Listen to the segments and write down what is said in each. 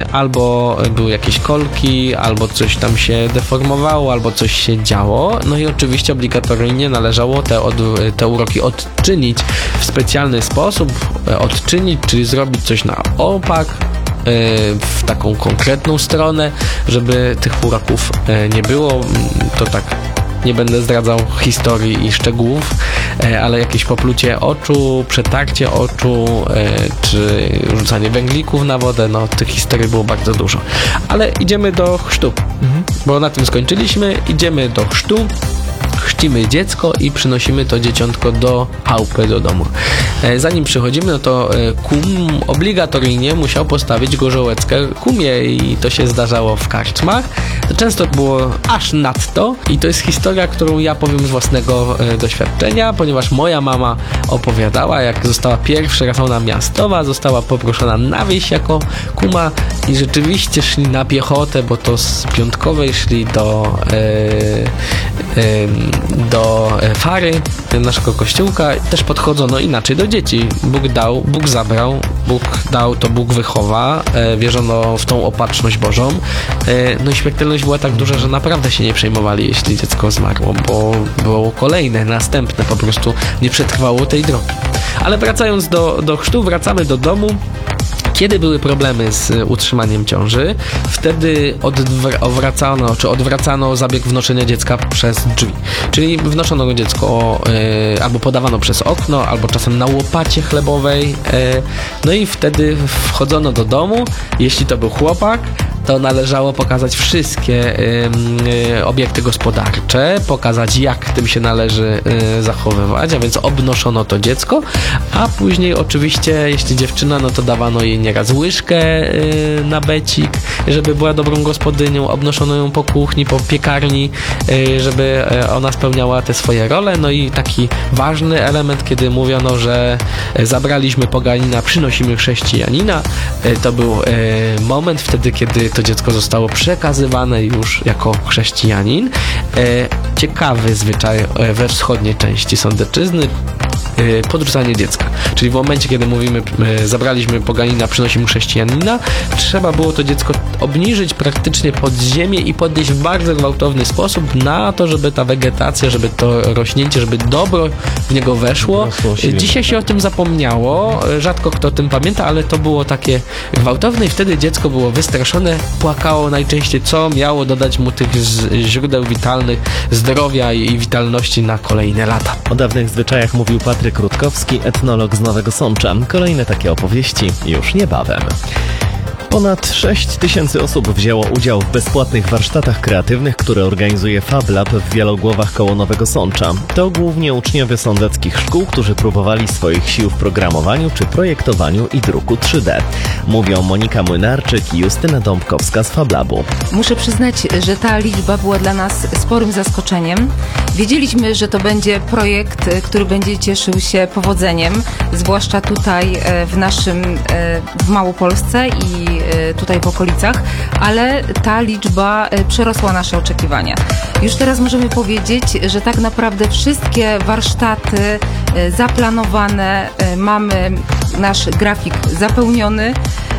albo były jakieś kolki, albo coś tam się deformowało, albo coś się działo. No i oczywiście obligatoryjnie należało te uroki odczynić w specjalny sposób, czyli zrobić coś na opak, w taką konkretną stronę, żeby tych uroków nie było. To tak nie będę zdradzał historii i szczegółów, ale jakieś poplucie oczu, przetarcie oczu, czy rzucanie węglików na wodę, no tych historii było bardzo dużo. Ale idziemy do chrztu, bo na tym skończyliśmy. Idziemy do chrztu, chrzcimy dziecko i przynosimy to dzieciątko do chałupy, do domu. Zanim przychodzimy, no to kum obligatoryjnie musiał postawić gorzołeckę kumie i to się zdarzało w karczmach. Często było aż nadto i to jest historia, którą ja powiem z własnego doświadczenia, ponieważ moja mama opowiadała, jak została pierwszy raz ona miastowa, została poproszona na wieś jako kuma i rzeczywiście szli na piechotę, bo to z Piątkowej szli do Fary, naszego kościółka. Też podchodzono inaczej do dzieci. Bóg dał, Bóg zabrał, Bóg dał, to Bóg wychowa. Wierzono w tą opatrzność Bożą. No i śmiertelność była tak duża, że naprawdę się nie przejmowali, jeśli dziecko zmarło, bo było kolejne, następne, po prostu nie przetrwało tej drogi. Ale wracając do chrztu, wracamy do domu. Kiedy były problemy z utrzymaniem ciąży, wtedy odwracano zabieg wnoszenia dziecka przez drzwi. Czyli wnoszono dziecko albo podawano przez okno, albo czasem na łopacie chlebowej. No i wtedy wchodzono do domu. Jeśli to był chłopak, to należało pokazać wszystkie obiekty gospodarcze, pokazać, jak tym się należy zachowywać, a więc obnoszono to dziecko, a później oczywiście, jeśli dziewczyna, no to dawano jej nieraz łyżkę na becik, żeby była dobrą gospodynią, obnoszono ją po kuchni, po piekarni, żeby ona spełniała te swoje role. No i taki ważny element, kiedy mówiono, że zabraliśmy poganina, przynosimy chrześcijanina, to był moment wtedy, kiedy to dziecko zostało przekazywane już jako chrześcijanin. Ciekawy zwyczaj we wschodniej części Sądecczyzny, podrzucanie dziecka. Czyli w momencie, kiedy mówimy, zabraliśmy poganina, przynosimy chrześcijanina, trzeba było to dziecko obniżyć praktycznie pod ziemię i podnieść w bardzo gwałtowny sposób na to, żeby ta wegetacja, żeby to rośnięcie, żeby dobro w niego weszło. Dzisiaj się o tym zapomniało, rzadko kto o tym pamięta, ale to było takie gwałtowne i wtedy dziecko było wystraszone, płakało najczęściej, co miało dodać mu tych źródeł witalnych, zdrowia i witalności na kolejne lata. O dawnych zwyczajach mówił Patryk Rutkowski, etnolog z Nowego Sącza. Kolejne takie opowieści już niebawem. Ponad 6 000 osób wzięło udział w bezpłatnych warsztatach kreatywnych, które organizuje Fab Lab w Wielogłowach koło Nowego Sącza. To głównie uczniowie sądeckich szkół, którzy próbowali swoich sił w programowaniu czy projektowaniu i druku 3D. Mówią Monika Młynarczyk i Justyna Dąbkowska z Fab Labu. Muszę przyznać, że ta liczba była dla nas sporym zaskoczeniem. Wiedzieliśmy, że to będzie projekt, który będzie cieszył się powodzeniem, zwłaszcza tutaj w Małopolsce i tutaj w okolicach, ale ta liczba przerosła nasze oczekiwania. Już teraz możemy powiedzieć, że tak naprawdę wszystkie warsztaty zaplanowane, mamy nasz grafik zapełniony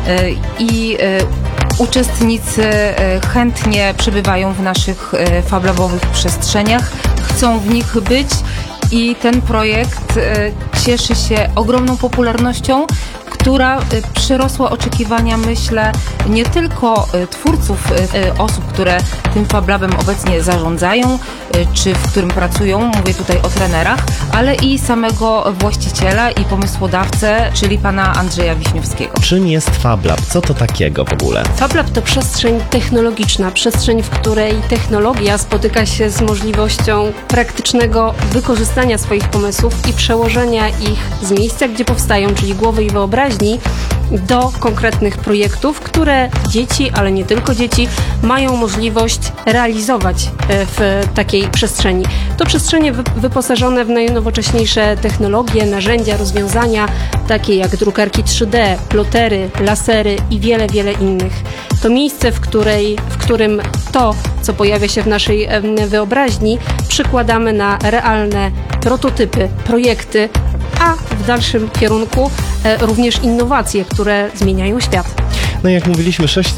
i uczestnicy chętnie przebywają w naszych fablabowych przestrzeniach, chcą w nich być i ten projekt cieszy się ogromną popularnością, która przerosła oczekiwania, myślę, nie tylko twórców, osób, które tym Fab Labem obecnie zarządzają, czy w którym pracują, mówię tutaj o trenerach, ale i samego właściciela i pomysłodawcę, czyli pana Andrzeja Wiśniowskiego. Czym jest Fab Lab? Co to takiego w ogóle? Fab Lab to przestrzeń technologiczna, przestrzeń, w której technologia spotyka się z możliwością praktycznego wykorzystania swoich pomysłów i przełożenia ich z miejsca, gdzie powstają, czyli głowy i wyobraźni, do konkretnych projektów, które dzieci, ale nie tylko dzieci, mają możliwość realizować w takiej przestrzeni. To przestrzenie wyposażone w najnowocześniejsze technologie, narzędzia, rozwiązania, takie jak drukarki 3D, plotery, lasery i wiele, wiele innych. To miejsce, w którym to, co pojawia się w naszej wyobraźni, przykładamy na realne prototypy, projekty, a w dalszym kierunku również innowacje, które zmieniają świat. No jak mówiliśmy, 6